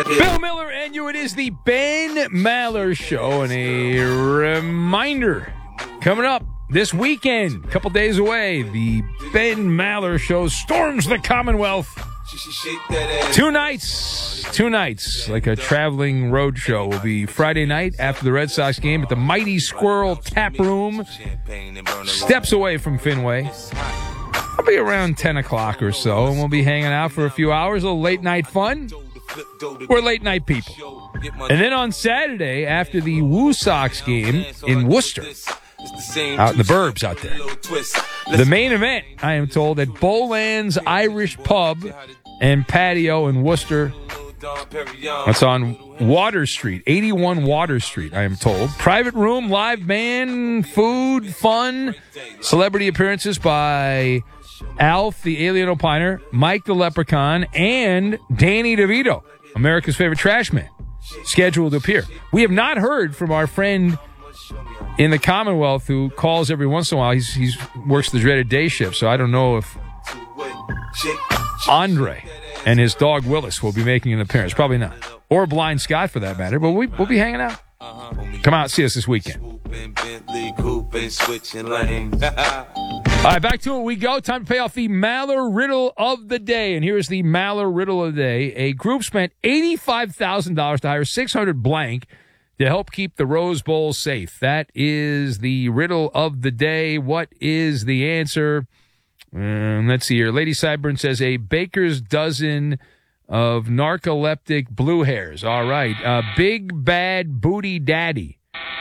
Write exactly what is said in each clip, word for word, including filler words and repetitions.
Bill Miller and you. It is the Ben Maller Show, and a reminder coming up this weekend, a couple days away, the Ben Maller Show storms the Commonwealth. Two nights, two nights, like a traveling road show. Will be Friday night after the Red Sox game at the Mighty Squirrel Tap Room, steps away from Fenway. I'll be around ten o'clock or so, and we'll be hanging out for a few hours, a little late night fun. We're late night people. And then on Saturday, after the Woo Sox game in Worcester, out in the burbs out there, the main event, I am told, at Boland's Irish Pub and Patio in Worcester. That's on Water Street, eighty-one Water Street, I am told. Private room, live band, food, fun, celebrity appearances by Alf, the Alien Opiner, Mike the Leprechaun, and Danny DeVito, America's favorite trash man, scheduled to appear. We have not heard from our friend in the Commonwealth who calls every once in a while. He's he's works the dreaded day shift, so I don't know if Andre and his dog Willis will be making an appearance. Probably not. Or Blind Scott, for that matter. But we, we'll be hanging out. Come out and see us this weekend. All right, back to it we go. Time to pay off the Maller Riddle of the Day. And here's the Maller Riddle of the Day. A group spent eighty-five thousand dollars to hire six hundred blank to help keep the Rose Bowl safe. That is the riddle of the day. What is the answer? Um, let's see here. Lady Sideburn says a baker's dozen of narcoleptic blue hairs. All right. Uh, Big Bad Booty Daddy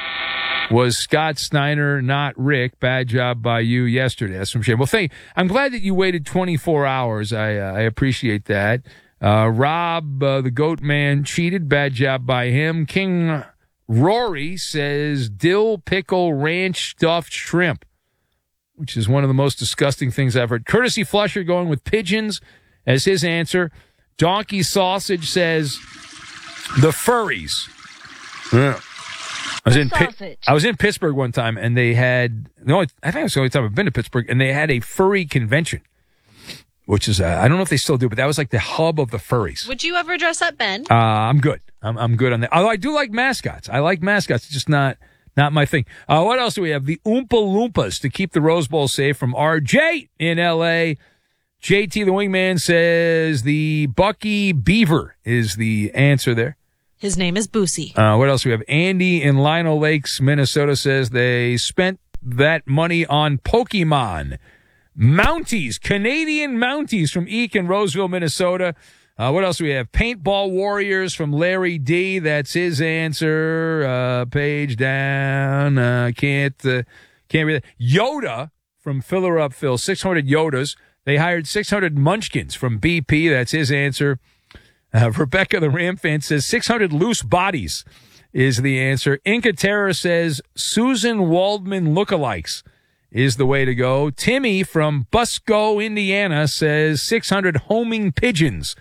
was Scott Steiner, not Rick. Bad job by you yesterday. That's some shame. Well, thank. I'm glad that you waited twenty-four hours. I uh, I appreciate that. Uh, Rob, uh, the Goat Man, cheated. Bad job by him. King Rory says dill pickle ranch stuffed shrimp, which is one of the most disgusting things I've heard. Courtesy Flusher going with pigeons as his answer. Donkey Sausage says the furries. Yeah. I was in Pi- I was in Pittsburgh one time, and they had the only I think it's the only time I've been to Pittsburgh, and they had a furry convention, which is uh, I don't know if they still do, but that was like the hub of the furries. Would you ever dress up, Ben? Uh, I'm good. I'm I'm good on that. Although I do like mascots. I like mascots. It's just not not my thing. Uh, what else do we have? The Oompa Loompas to keep the Rose Bowl safe from R J in L A. J T the Wingman says the Bucky Beaver is the answer there. His name is Boosie. Uh, what else do we have? Andy in Lino Lakes, Minnesota says they spent that money on Pokemon. Mounties, Canadian Mounties from Eek in Roseville, Minnesota. Uh, what else do we have? Paintball Warriors from Larry D. That's his answer. Uh, page down. Uh, can't, uh, can't read that. Yoda from Filler Up Phil. six hundred Yodas. They hired six hundred Munchkins from B P. That's his answer. Uh, Rebecca, the Ram fan, says six hundred loose bodies is the answer. Inca Terror says Susan Waldman lookalikes is the way to go. Timmy from Busco, Indiana, says six hundred homing pigeons.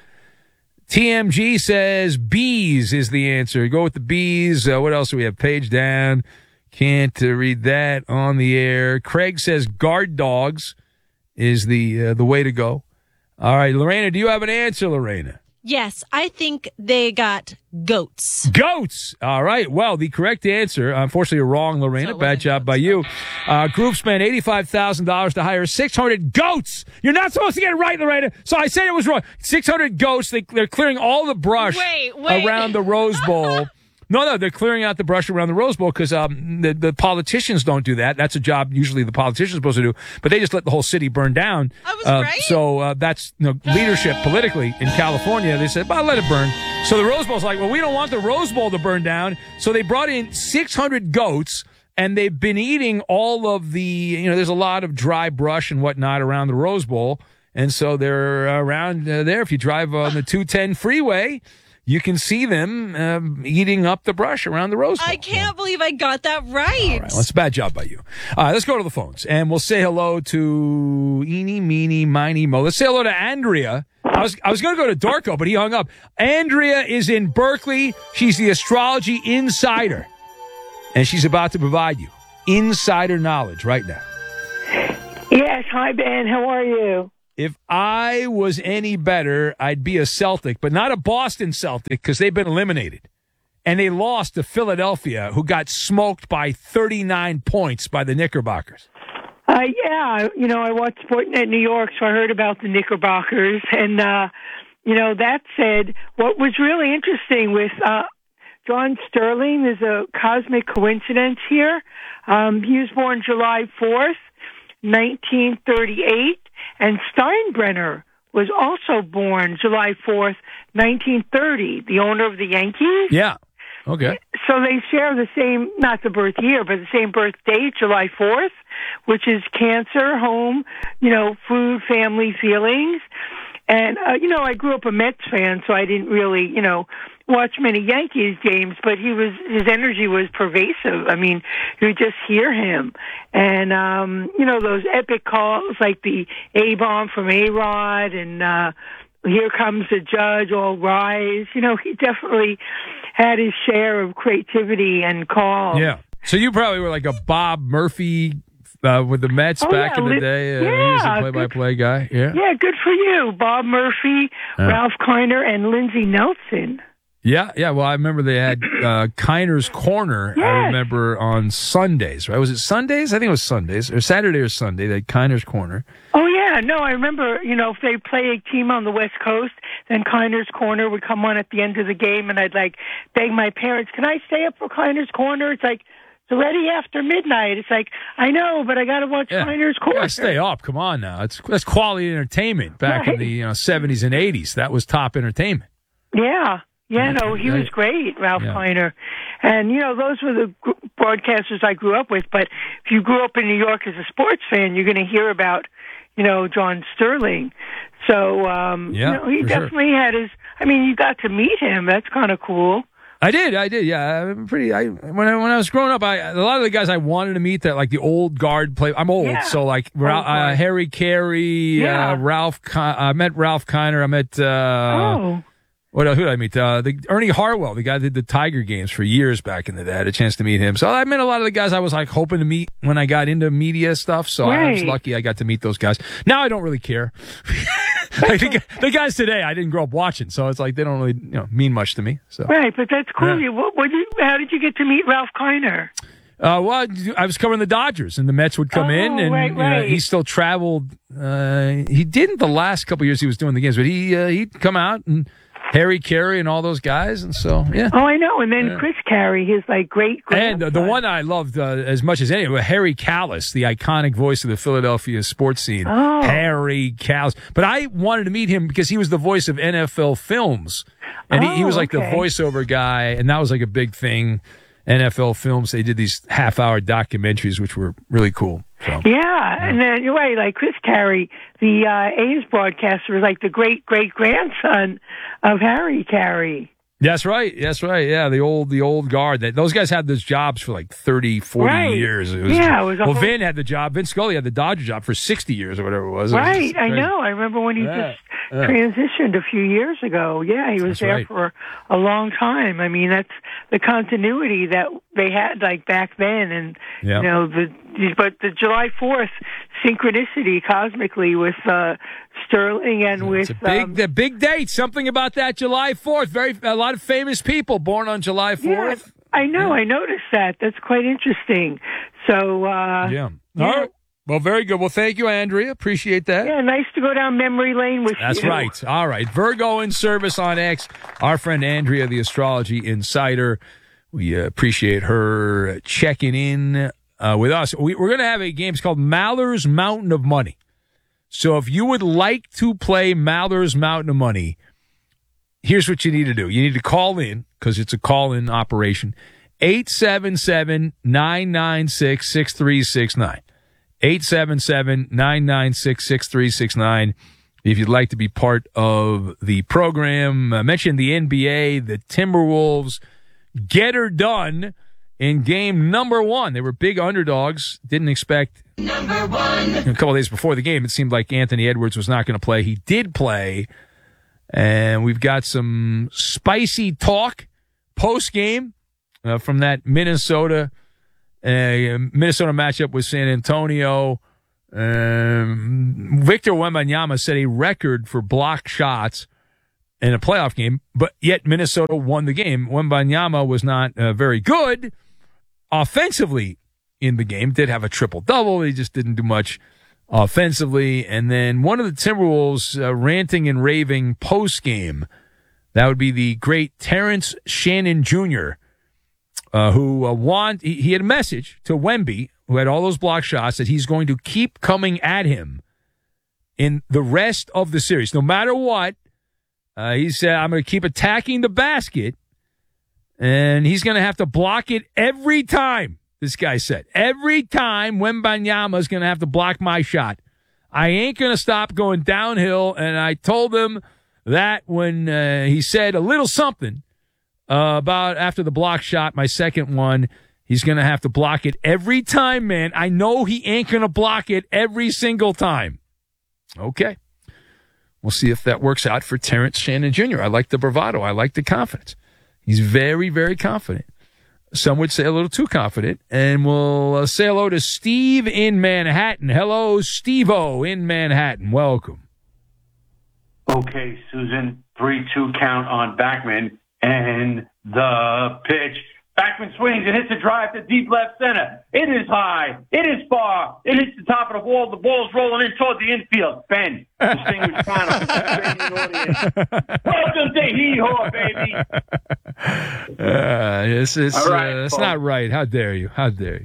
T M G says bees is the answer. Go with the bees. Uh, what else do we have? Page down. Can't uh, read that on the air. Craig says guard dogs is the uh, the way to go. All right, Lorena, do you have an answer, Lorena? Yes, I think they got goats. Goats! All right. Well, the correct answer, unfortunately, you're wrong, Lorena. So Bad job by you. Uh, group spent eighty-five thousand dollars to hire six hundred goats. You're not supposed to get it right, Lorena. So I said it was wrong. six hundred goats. They, they're clearing all the brush wait, wait. around the Rose Bowl. No, no, they're clearing out the brush around the Rose Bowl because um, the, the politicians don't do that. That's a job usually the politicians are supposed to do, but they just let the whole city burn down. I was uh, right. So uh, that's you know, leadership politically in California. They said, well, let it burn. So the Rose Bowl's like, well, we don't want the Rose Bowl to burn down. So they brought in six hundred goats, and they've been eating all of the, you know, there's a lot of dry brush and whatnot around the Rose Bowl. And so they're around uh, there. If you drive on the two ten freeway, you can see them um, eating up the brush around the Rose Bowl. I can't believe I got that right. All right, well, it's a bad job by you. All right, let's go to the phones, and we'll say hello to Eeny, Meeny, Miny, Mo. Let's say hello to Andrea. I was I was going to go to Darko, but he hung up. Andrea is in Berkeley. She's the astrology insider, and she's about to provide you insider knowledge right now. Yes. Hi, Ben. How are you? if I was any better, I'd be a Celtic, but not a Boston Celtic because they've been eliminated. And they lost to Philadelphia, who got smoked by thirty-nine points by the Knickerbockers. Uh, yeah, you know, I watched Sportsnet New York, so I heard about the Knickerbockers. And, uh, you know, that said, what was really interesting with uh, John Sterling, there's a cosmic coincidence here. Um, he was born July fourth, nineteen thirty-eight, and Steinbrenner was also born July fourth, nineteen thirty, the owner of the Yankees. Yeah. Okay. So they share the same, not the birth year, but the same birth date, July fourth, which is cancer, home, you know, food, family, feelings. And, uh, you know, I grew up a Mets fan, so I didn't really, you know, watch many Yankees games, but he was, his energy was pervasive. I mean, you would just hear him. And, um, you know, those epic calls like the A-bomb from A-Rod and, uh, Here Comes the Judge, All Rise. You know, he definitely had his share of creativity and calls. Yeah. So you probably were like a Bob Murphy uh, with the Mets oh, back yeah. in the day. Uh, yeah, he was a play-by-play guy. Yeah. Yeah, good for you. Bob Murphy, uh. Ralph Kiner, and Lindsey Nelson. Yeah, yeah. Well, I remember they had uh, Kiner's Corner, yes. I remember, on Sundays, right? Was it Sundays? I think it was Sundays, or Saturday or Sunday. They had Kiner's Corner. Oh, yeah. No, I remember, you know, if they play a team on the West Coast, then Kiner's Corner would come on at the end of the game, and I'd, like, beg my parents, can I stay up for Kiner's Corner? It's like, it's already after midnight. It's like, I know, but I got to watch yeah. Kiner's Corner. You gotta stay up. Come on now. It's, that's quality entertainment back right. in the you know, seventies and eighties. That was top entertainment. Yeah. Yeah, no, he was great, Ralph yeah. Kiner. And, you know, those were the broadcasters I grew up with. But if you grew up in New York as a sports fan, you're going to hear about, you know, John Sterling. So, um, yeah, you know, he definitely sure. had his, I mean, you got to meet him. That's kind of cool. I did, I did, yeah. I'm pretty. I when I when I was growing up, I a lot of the guys I wanted to meet that like the old guard play. I'm old, yeah. so like uh, Harry Carey, yeah. uh, Ralph. I met Ralph Kiner. I met. Uh, oh. What who did I meet? Uh, the Ernie Harwell, the guy that did the Tiger games for years back in the day. I had a chance to meet him. So I met a lot of the guys I was like hoping to meet when I got into media stuff. So right. I was lucky I got to meet those guys. Now I don't really care. like the, the guys today, I didn't grow up watching, so it's like they don't really you know mean much to me. So right, but that's cool. Yeah. What, what you, how did you get to meet Ralph Kiner? Uh, well, I was covering the Dodgers, and the Mets would come oh, in, and right, you know, right. he still traveled. Uh, he didn't the last couple of years he was doing the games, but he uh, he'd come out and. Harry Carey and all those guys, and so yeah. Oh, I know. And then yeah. Chris Carey, his like great, great. And uh, the one I loved uh, as much as anyone, Harry Callis, the iconic voice of the Philadelphia sports scene. Oh. Harry Callis. But I wanted to meet him because he was the voice of N F L Films, and oh, he, he was like okay. the voiceover guy, and that was like a big thing. N F L Films, they did these half-hour documentaries, which were really cool. So, yeah, yeah, and then you're right, like Chris Carey, the uh, A's broadcaster, was like the great-great-grandson of Harry Carey. That's right. That's right. Yeah, the old the old guard. That those guys had those jobs for like thirty, forty right. years. It was, yeah, it was a well, whole... Vin had the job. Vin Scully had the Dodger job for sixty years or whatever it was. Right, it was I know. I remember when he yeah. just yeah. transitioned a few years ago. Yeah, he was that's there right. for a long time. I mean, that's the continuity that they had like back then, and yeah. you know the but the July fourth synchronicity cosmically with uh, Sterling and yeah, with it's a big um, the big date. Something about that July fourth. Very a lot of famous people born on July fourth. Yeah, I know. Yeah. I noticed that. That's quite interesting. So uh, yeah. yeah. All right. Well, very good. Well, thank you, Andrea. Appreciate that. Yeah, nice to go down memory lane with That's you. That's right. All right. Virgo in service on X. Our friend Andrea, the astrology insider. We uh, appreciate her checking in uh, with us. We, we're going to have a game. It's called Maller's Mountain of Money. So if you would like to play Maller's Mountain of Money, here's what you need to do. You need to call in, because it's a call-in operation, eight seven seven, nine nine six, six three six nine. eight seven seven, nine nine six, six three six nine. If you'd like to be part of the program. I mentioned the N B A, the Timberwolves get her done in game number one. They were big underdogs. Didn't expect. Number one. A couple of days before the game, it seemed like Anthony Edwards was not going to play. He did play. And we've got some spicy talk post-game uh, from that Minnesota uh, Minnesota matchup with San Antonio. Um, Victor Wembanyama set a record for blocked shots in a playoff game, but yet Minnesota won the game. Wembanyama was not uh, very good offensively in the game. Did have a triple-double. He just didn't do much offensively. And then one of the Timberwolves uh, ranting and raving post-game, that would be the great Terrence Shannon Junior, uh, who uh, want, he, he had a message to Wemby, who had all those block shots, that he's going to keep coming at him in the rest of the series. No matter what, uh, he said, I'm going to keep attacking the basket, and he's going to have to block it every time, this guy said. Every time Wembanyama is going to have to block my shot. I ain't going to stop going downhill, and I told him that when uh, he said a little something uh, about after the block shot, my second one, he's going to have to block it every time, man. I know he ain't going to block it every single time. Okay. We'll see if that works out for Terrence Shannon Junior I like the bravado. I like the confidence. He's very, very confident. Some would say a little too confident. And we'll uh, say hello to Steve in Manhattan. Hello, Steve-O in Manhattan. Welcome. Okay, Susan. three two count on Backman. And the pitch. Backman swings and hits a drive to deep left center. It is high. It is far. It hits the top of the wall. The ball's rolling in toward the infield. Ben, distinguished panel. Welcome to Hee-Haw, baby. Uh, it's it's, All right, uh, it's folks. not right. How dare you? How dare you?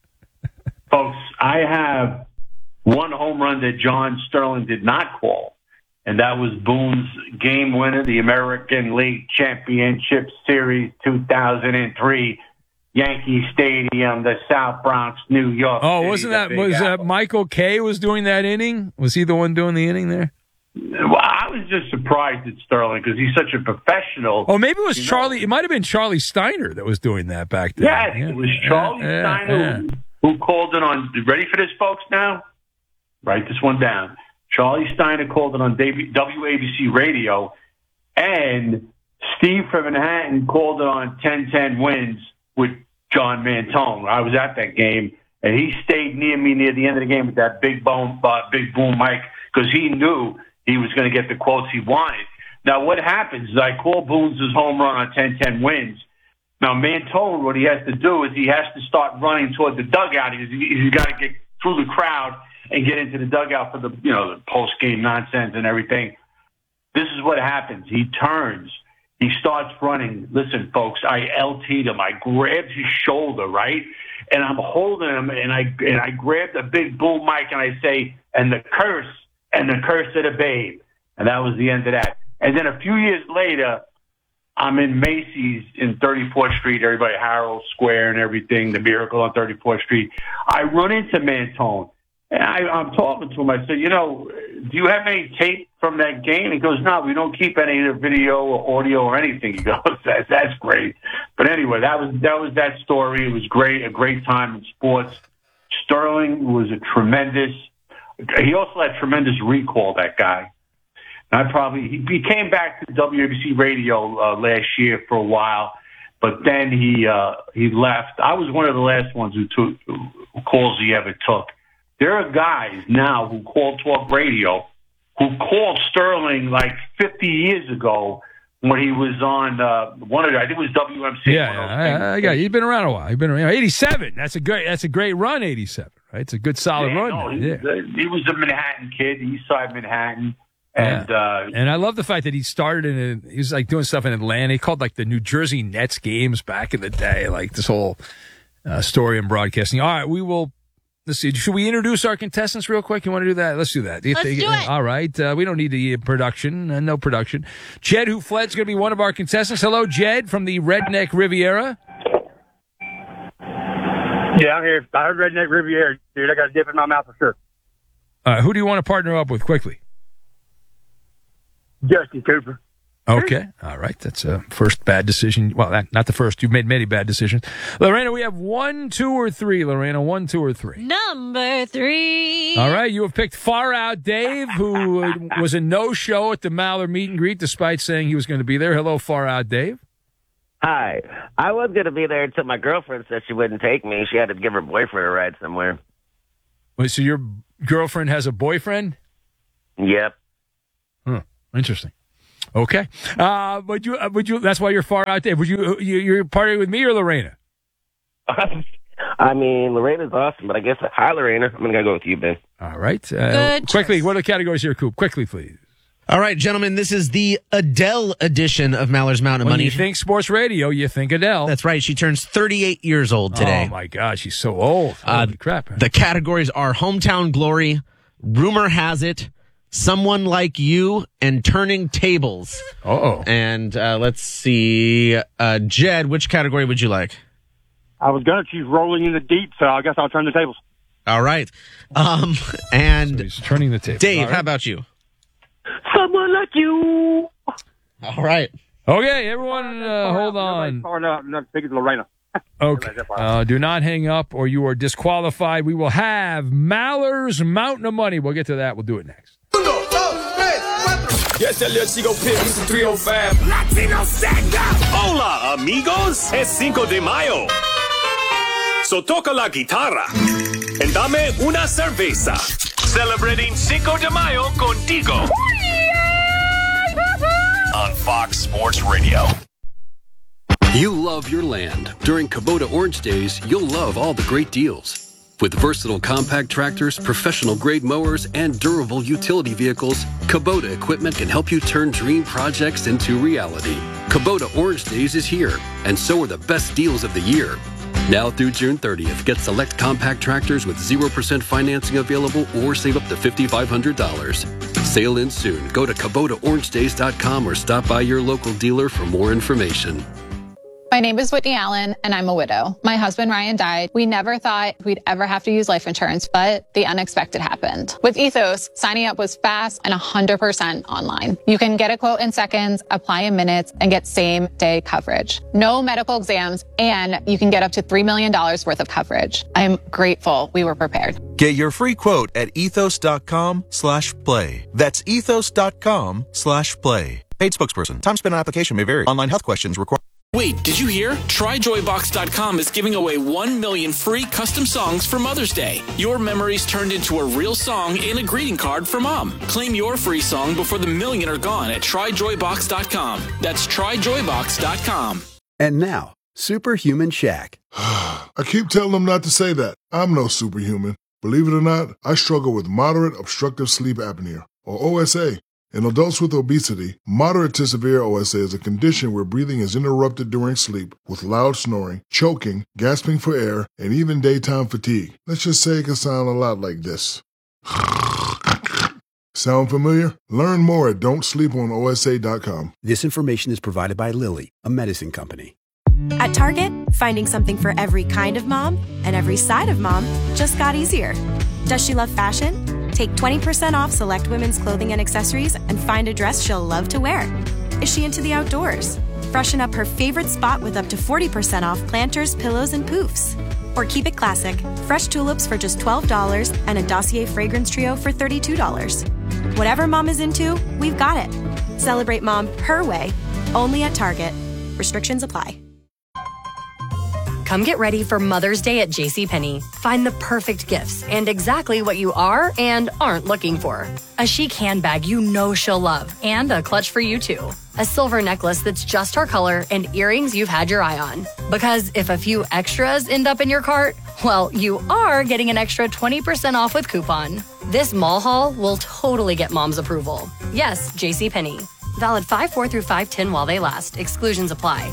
Folks, I have one home run that John Sterling did not call, and that was Boone's game winner, the American League Championship Series two thousand three, Yankee Stadium, the South Bronx, New York. Oh, City, wasn't the that Big was that Apple. Michael Kay was doing that inning? Was he the one doing the inning there? Well, I was just surprised at Sterling because he's such a professional. Oh, maybe it was You Charlie. know. It might have been Charlie Steiner that was doing that back then. Yes, Yeah. it was Charlie Yeah, Steiner yeah, Who, who called it on. Ready for this, folks? Now, write this one down. Charlie Steiner called it on W A B C radio, and Steve from Manhattan called it on ten ten Wins with John Mantone. I was at that game, and he stayed near me near the end of the game with that big boom, uh, big boom mic because he knew he was going to get the quotes he wanted. Now, what happens is I call Boone's home run on ten ten Wins. Now, Mantone, what he has to do is he has to start running toward the dugout. He's, he's got to get through the crowd and get into the dugout for the, you know, the post-game nonsense and everything. This is what happens. He turns. He starts running. Listen, folks, I L T'd him. I grabbed his shoulder, right? And I'm holding him, and I and I grab the big boom mic, and I say, and the curse, and the curse of the babe. And that was the end of that. And then a few years later, I'm in Macy's in thirty-fourth Street, everybody, Harold Square and everything, the Miracle on thirty-fourth Street. I run into Mantone, and I, I'm talking to him. I said, you know, do you have any tape from that game? He goes, no, we don't keep any of the video or audio or anything. He goes, that's, that's great. But anyway, that was that was that story. It was great, a great time in sports. Sterling was a tremendous – he also had tremendous recall, that guy. I probably he, he came back to W A B C Radio uh, last year for a while, but then he uh, he left. I was one of the last ones who took who calls he ever took. There are guys now who call talk radio who called Sterling like fifty years ago when he was on uh, one of the, I think it was W M C. Yeah, yeah I, I got you. You've been around a while. You've been around eighty-seven. That's a great. That's a great run. eighty-seven. Right? It's a good solid yeah, run. No, he, yeah. he was a Manhattan kid, East Side Manhattan. And yeah. uh, and I love the fact that he started in a, he was like doing stuff in Atlanta. He called like the New Jersey Nets games back in the day, like this whole uh, story and broadcasting. All right, we will. Let's see. Should we introduce our contestants real quick? You want to do that? Let's do that. Let's do it. All right. Uh, we don't need the production. Uh, no production. Jed Hufled's going to be one of our contestants. Hello, Jed from the Redneck Riviera. Yeah, I'm here. I heard Redneck Riviera, dude. I got a dip in my mouth for sure. Uh, who do you want to partner up with quickly? Justin Cooper. Okay. All right. That's a first bad decision. Well, that, not the first. You've made many bad decisions. Lorena, we have one, two, or three. Lorena, one, two, or three. Number three. All right. You have picked Far Out Dave, who was a no-show at the Maller meet and greet, despite saying he was going to be there. Hello, Far Out Dave. Hi. I was going to be there until my girlfriend said she wouldn't take me. She had to give her boyfriend a ride somewhere. Wait, so your girlfriend has a boyfriend? Yep. Huh. Interesting. Okay. Uh, would you? Uh, would you? That's why you're far out there. Would you? you you're partying with me or Lorena? I mean, Lorena's awesome, but I guess, hi, Lorena. I'm going to go with you, Ben. All right. Uh, Good quickly, choice. what are the categories here, Coop? Quickly, please. All right, gentlemen, this is the Adele edition of Maller's Mountain of When Money. you think sports radio, you think Adele. That's right. She turns thirty-eight years old today. Oh, my gosh. She's so old. Holy Uh, crap. Man. The categories are Hometown Glory, Rumor Has It, Someone Like You, and Turning Tables. Uh-oh. And uh, let's see. Uh, Jed, which category would you like? I was going to choose rolling in the deep, so I guess I'll turn the tables. All right. Um, and So he's turning the table. Dave, All right. how about you? Someone like you. All right. Okay, everyone, uh, hold on. Far enough, not big as Lorena. Okay. Uh, do not hang up or you are disqualified. We will have Maller's Mountain of Money. We'll get to that. We'll do it next. Yes, el Chico Pips three oh five. Latino stand up. Hola, amigos. Es Cinco de Mayo. So toca la guitarra and dame una cerveza. Celebrating Cinco de Mayo contigo. On Fox Sports Radio. You love your land. During Kubota Orange Days, you'll love all the great deals. With versatile compact tractors, professional-grade mowers, and durable utility vehicles, Kubota equipment can help you turn dream projects into reality. Kubota Orange Days is here, and so are the best deals of the year. Now through June thirtieth, get select compact tractors with zero percent financing available or save up to five thousand five hundred dollars. Sale in soon. Go to Kubota Orange Days dot com or stop by your local dealer for more information. My name is Whitney Allen, and I'm a widow. My husband, Ryan, died. We never thought we'd ever have to use life insurance, but the unexpected happened. With Ethos, signing up was fast and one hundred percent online. You can get a quote in seconds, apply in minutes, and get same-day coverage. No medical exams, and you can get up to three million dollars worth of coverage. I'm grateful we were prepared. Get your free quote at ethos.com slash play. That's ethos.com slash play. Paid spokesperson. Time spent on application may vary. Online health questions require... Wait, did you hear? Try joy box dot com is giving away one million free custom songs for Mother's Day. Your memories turned into a real song and a greeting card for Mom. Claim your free song before the million are gone at try joy box dot com. That's try joy box dot com. And now, Superhuman Shaq. I keep telling them not to say that. I'm no superhuman. Believe it or not, I struggle with moderate obstructive sleep apnea, or O S A. In adults with obesity, moderate to severe O S A is a condition where breathing is interrupted during sleep with loud snoring, choking, gasping for air, and even daytime fatigue. Let's just say it can sound a lot like this. Sound familiar? Learn more at don't sleep on O S A dot com. This information is provided by Lilly, a medicine company. At Target, finding something for every kind of mom and every side of mom just got easier. Does she love fashion? Take twenty percent off select women's clothing and accessories and find a dress she'll love to wear. Is she into the outdoors? Freshen up her favorite spot with up to forty percent off planters, pillows, and poofs. Or keep it classic. Fresh tulips for just twelve dollars and a Dossier fragrance trio for thirty-two dollars. Whatever mom is into, we've got it. Celebrate mom her way, only at Target. Restrictions apply. Come get ready for Mother's Day at JCPenney. Find the perfect gifts and exactly what you are and aren't looking for. A chic handbag you know she'll love and a clutch for you too. A silver necklace that's just her color and earrings you've had your eye on. Because if a few extras end up in your cart, well, you are getting an extra twenty percent off with coupon. This mall haul will totally get mom's approval. Yes, JCPenney. Valid five four through five ten while they last. Exclusions apply.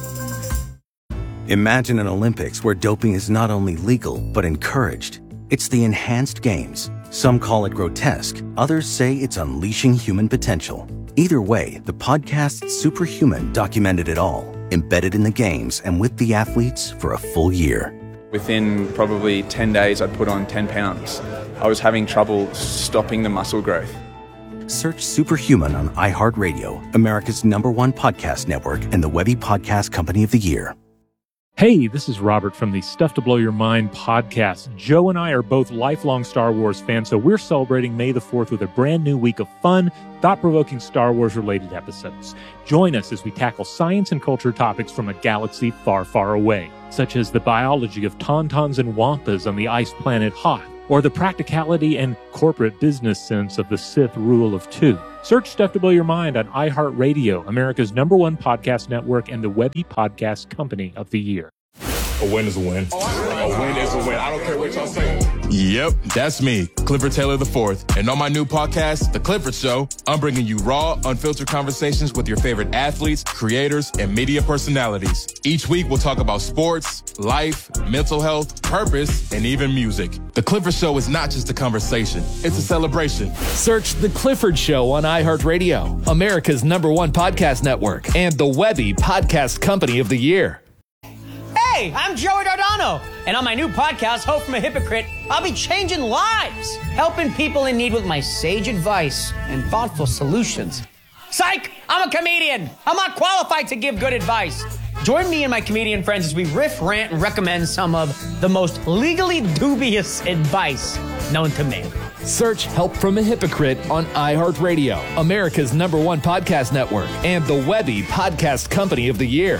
Imagine an Olympics where doping is not only legal, but encouraged. It's the Enhanced Games. Some call it grotesque. Others say it's unleashing human potential. Either way, the podcast Superhuman documented it all, embedded in the games and with the athletes for a full year. Within probably ten days, I'd put on ten pounds. I was having trouble stopping the muscle growth. Search Superhuman on iHeartRadio, America's number one podcast network and the Webby Podcast Company of the Year. Hey, this is Robert from the Stuff to Blow Your Mind podcast. Joe and I are both lifelong Star Wars fans, so we're celebrating May the fourth with a brand new week of fun, thought-provoking Star Wars-related episodes. Join us as we tackle science and culture topics from a galaxy far, far away, such as the biology of tauntauns and wampas on the ice planet Hoth, or the practicality and corporate business sense of the Sith rule of two. Search Stuff to Blow Your Mind on iHeartRadio, America's number one podcast network and the Webby Podcast Company of the Year. A win is a win. A win is a win. I don't care what y'all say. Yep, that's me, Clifford Taylor the Fourth. And on my new podcast, The Clifford Show, I'm bringing you raw, unfiltered conversations with your favorite athletes, creators, and media personalities. Each week, we'll talk about sports, life, mental health, purpose, and even music. The Clifford Show is not just a conversation, it's a celebration. Search The Clifford Show on iHeartRadio, America's number one podcast network, and the Webby Podcast Company of the Year. Hey, I'm Joey Dardano, and on my new podcast, Hope from a Hypocrite, I'll be changing lives, helping people in need with my sage advice and thoughtful solutions. Psych! I'm a comedian. I'm not qualified to give good advice. Join me and my comedian friends as we riff, rant, and recommend some of the most legally dubious advice known to man. Search Help from a Hypocrite on iHeartRadio, America's number one podcast network, and the Webby Podcast Company of the Year.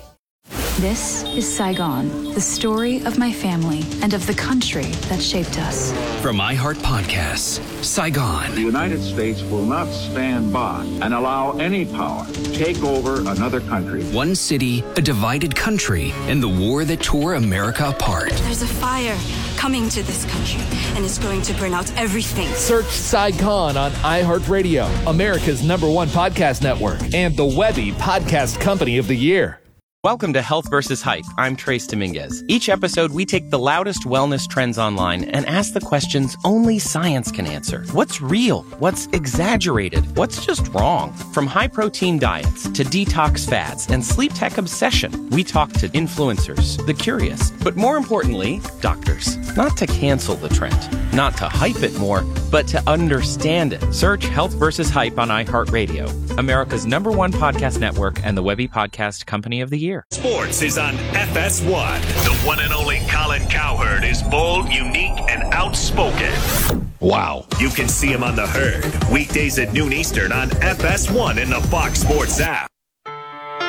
This is Saigon, the story of my family and of the country that shaped us. From iHeart Podcasts, Saigon. The United States will not stand by and allow any power to take over another country. One city, a divided country, and the war that tore America apart. There's a fire coming to this country, and it's going to burn out everything. Search Saigon on iHeartRadio, America's number one podcast network, and the Webby Podcast Company of the Year. Welcome to Health versus Hype. I'm Trace Dominguez. Each episode, we take the loudest wellness trends online and ask the questions only science can answer. What's real? What's exaggerated? What's just wrong? From high-protein diets to detox fads and sleep tech obsession, we talk to influencers, the curious, but more importantly, doctors. Not to cancel the trend, not to hype it more, but to understand it. Search Health versus Hype on iHeartRadio, America's number one podcast network and the Webby Podcast Company of the Year. Sports is on F S one. The one and only Colin Cowherd is bold, unique, and outspoken. Wow. You can see him on The Herd, weekdays at noon Eastern on F S one in the Fox Sports app.